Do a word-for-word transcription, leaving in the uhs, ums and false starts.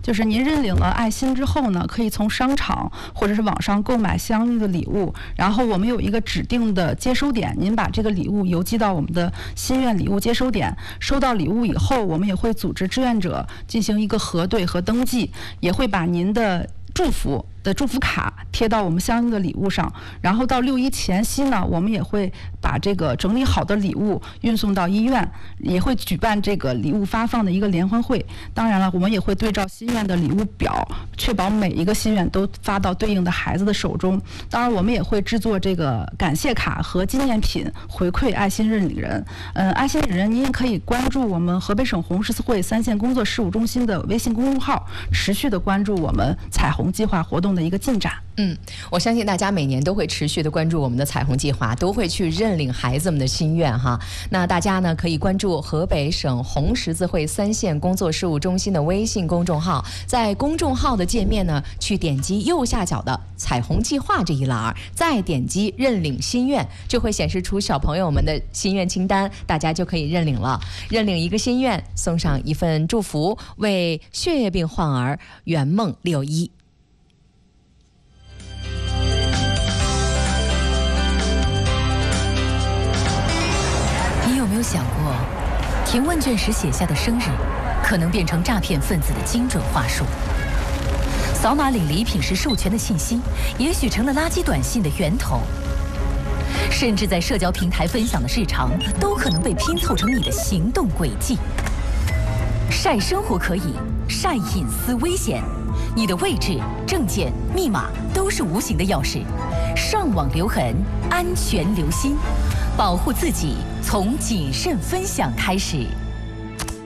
就是您认领了爱心之后呢，可以从商场或者是网上购买相应的礼物，然后我们有一个指定的接收点，您把这个礼物邮寄到我们的心愿礼物接收点，收到礼物以后，我们也会组织志愿者进行一个核对和登记，也会把您的祝福的祝福卡贴到我们相应的礼物上，然后到六一前夕呢，我们也会把这个整理好的礼物运送到医院，也会举办这个礼物发放的一个联欢会。当然了，我们也会对照心愿的礼物表，确保每一个心愿都发到对应的孩子的手中。当然，我们也会制作这个感谢卡和纪念品回馈爱心认领人。嗯，爱心认领人，您也可以关注我们河北省红十字会三线工作事务中心的微信公众号，持续的关注我们彩虹计划活动的一个进展。 嗯，我相信大家每年都会持续的关注我们的彩虹计划，都会去认领孩子们的心愿哈。那大家呢可以关注河北省红十字会三线工作事务中心的微信公众号，在公众号的界面呢，去点击右下角的彩虹计划这一栏，再点击认领心愿，就会显示出小朋友们的心愿清单，大家就可以认领了。认领一个心愿，送上一份祝福，为血液病患儿圆梦六一。 你有没有想过，填问卷时写下的生日，可能变成诈骗分子的精准话术？扫码领礼品时授权的信息，也许成了垃圾短信的源头。甚至在社交平台分享的日常，都可能被拼凑成你的行动轨迹。晒生活可以，晒隐私危险。你的位置、证件、密码都是无形的钥匙，上网留痕，安全留心。保护自己，从谨慎分享开始。